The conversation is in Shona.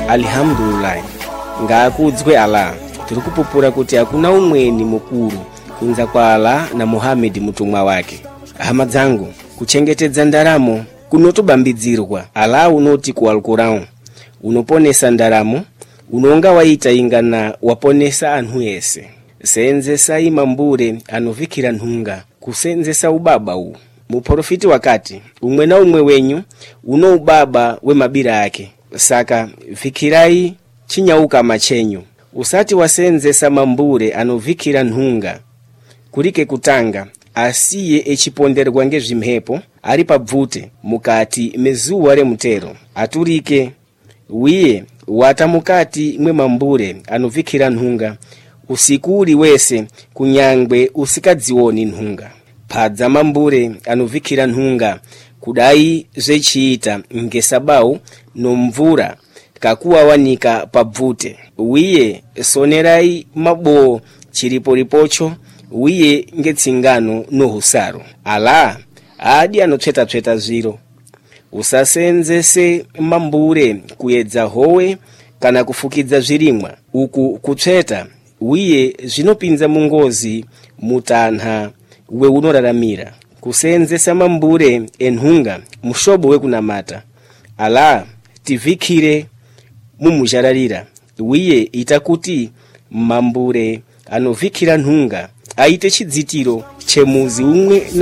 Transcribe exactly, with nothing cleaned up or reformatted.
Alhamdulillah, ngakudzwe Allah. Tiri kupupura kuti hakuna umweni mukuru kunza kwa Allah na Muhammad mutumwa wake. Hama dzangu, kuchengetedza ndaramo kunotobambidzirwa. Allah unoti ku Al-Qur'an, unoponesa ndaramo, unonga waita ingana waponesa anhu ese. Senzesa imambure anovikira nhunga, kusenzesa ubaba u. Muprofiti wakati, umwe na umwe wenyu uno ubaba we mabira yake. Saka vikirai chinyauka machenyu. Usati wasenzesa mambure anovikira nhunga, kurike kutanga asiye echiponderwa ngezvimhepo ari pabvute mukati mezuwa remutero. Aturike wiye wata mukati mwe mambure anovikira nhunga usiku uri wese kunyangwe usikadzioni nhunga. Padza mambure anovikira nhunga kudai zvechiita ngesabau nomvura kakuwawanika pabvute. Wiye sonerai mabo chiripo ripocho, wiye ngetsingano nohusaro. Allah adi anotsveta tsveta zviro. Usasenzese mambure kuedza howe kana kufukidza zvirimwa. Uku kutsveta wiye zvinopinza mungozi mutanha we unoraramira. Kusenzesa mambure enhunga mushobo wekunamata. Allah tivikire mumujararira. Wiye itakuti mambure anovikira nhunga aite chidzitiro chemuzi umwe